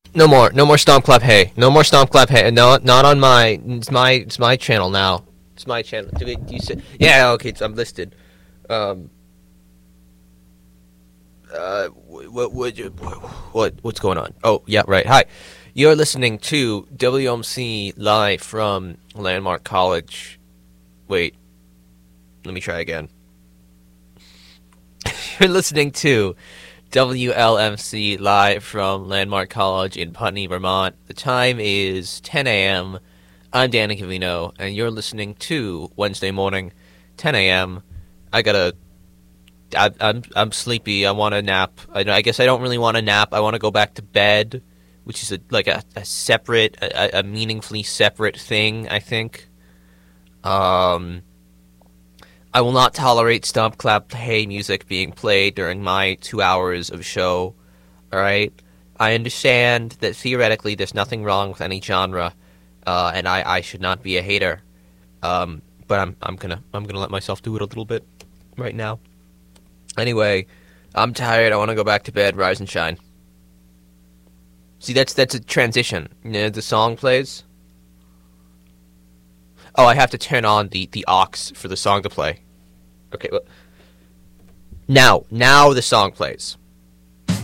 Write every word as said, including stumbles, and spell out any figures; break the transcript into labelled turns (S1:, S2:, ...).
S1: No more, no more stomp clap. Hey, no more stomp clap. Hey, no, not on my. It's my, it's my channel now. It's my channel. Do, we, do you say? Yeah, okay, it's, I'm listed. Um. Uh, what, what, what, what's going on? Oh, yeah, right. Hi, you're listening to W M C live from Landmark College. Wait, let me try again. You're listening to W L M C live from Landmark College in Putney, Vermont. The time is ten a.m. I'm Danny Cavino, and you're listening to Wednesday morning, ten a.m. I gotta. I, I'm I'm sleepy. I want to nap. I, I guess I don't really want to nap. I want to go back to bed, which is a, like a, a separate, a, a meaningfully separate thing, I think. Um. I will not tolerate stomp, clap, hey music being played during my two hours of show, alright? I understand that theoretically there's nothing wrong with any genre, uh, and I, I should not be a hater, um, but I'm I'm gonna I'm gonna let myself do it a little bit right now. Anyway, I'm tired, I want to go back to bed, rise and shine. See, that's that's a transition. You know, the song plays. Oh, I have to turn on the, the aux for the song to play. Okay, well, now, now the song plays.